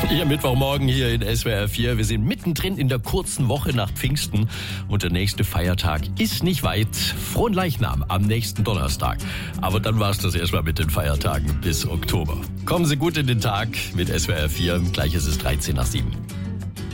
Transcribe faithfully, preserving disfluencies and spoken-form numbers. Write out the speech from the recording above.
Ihr Mittwochmorgen hier in S W R vier. Wir sind mittendrin in der kurzen Woche nach Pfingsten und der nächste Feiertag ist nicht weit. Frohen Leichnam am nächsten Donnerstag. Aber dann war es das erstmal mit den Feiertagen bis Oktober. Kommen Sie gut in den Tag mit S W R vier. Gleich ist es dreizehn nach sieben.